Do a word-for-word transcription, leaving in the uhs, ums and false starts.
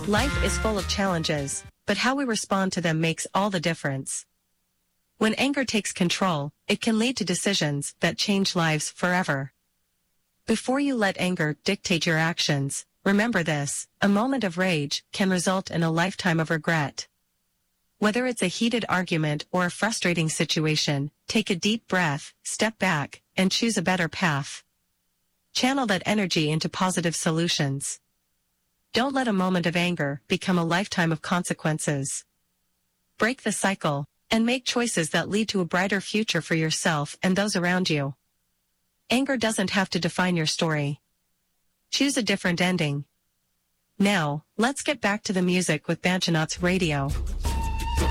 Life is full of challenges, but how we respond to them makes all the difference. When anger takes control, it can lead to decisions that change lives forever. Before you let anger dictate your actions, remember this: a moment of rage can result in a lifetime of regret. Whether it's a heated argument or a frustrating situation, take a deep breath, step back, and choose a better path. Channel that energy into positive solutions. Don't let a moment of anger become a lifetime of consequences. Break the cycle, and make choices that lead to a brighter future for yourself and those around you. Anger doesn't have to define your story. Choose a different ending. Now, let's get back to the music with Banjanauts Radio.